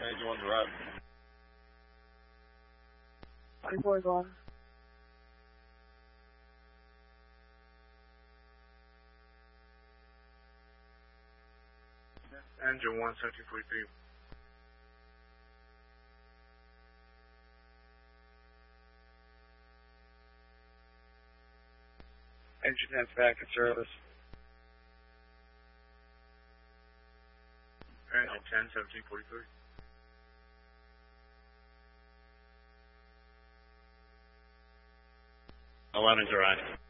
Engine 1 direct. 24 is on. Engine 1, 1743. Engine 10's back in service. Engine 10, 1743. Alarm is arrived.